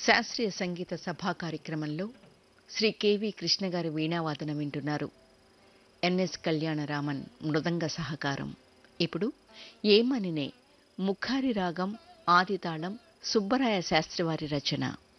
శాస్త్రీయ సంగీత సభా కార్యక్రమంలో శ్రీ కెవి కృష్ణ గారి వీణావాదనం వింటున్నారు. ఎన్ఎస్ కళ్యాణరామన్ మృదంగ సహకారం. ఇప్పుడు ఏమనినే ముఖారి రాగం ఆదితాళం సుబ్బరాయ శాస్త్రివారి రచన.